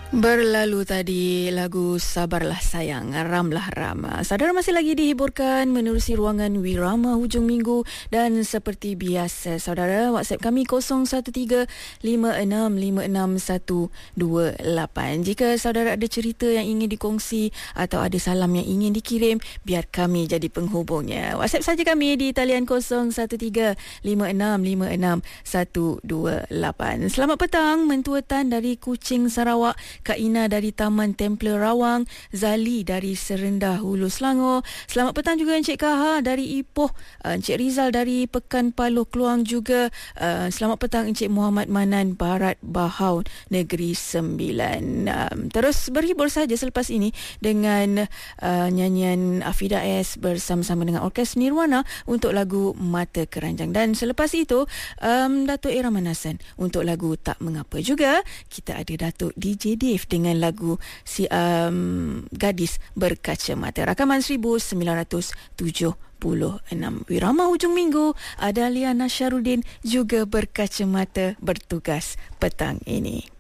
Berlalu tadi lagu Sabarlah Sayang, Ramlah Ram. Saudara masih lagi dihiburkan menerusi ruangan Wirama hujung minggu, dan seperti biasa saudara, WhatsApp kami 0135656128. Jika saudara ada cerita yang ingin dikongsi atau ada salam yang ingin dikirim, biar kami jadi penghubungnya. WhatsApp saja kami di talian 0135656128. Selamat petang, Mentua Tan dari Kuching, Sarawak, Kak Ina dari Taman Templer Rawang, Zali dari Serendah Hulu Selangor. Selamat petang juga Encik Kaha dari Ipoh, Encik Rizal dari Pekan Paluh Keluang juga. Selamat petang Encik Muhammad Manan, Barat Bahau, Negeri Sembilan. Terus berhibur saja selepas ini dengan nyanyian Afida S bersama-sama dengan Orkes Nirwana untuk lagu Mata Keranjang. Dan selepas itu Datuk Ira Manasan untuk lagu Tak Mengapa juga. Kita ada Datuk DJ Dave dengan lagu Gadis Berkacamata, rakaman 1976. Wirama hujung minggu, ada Liana Syarudin juga berkacamata bertugas petang ini.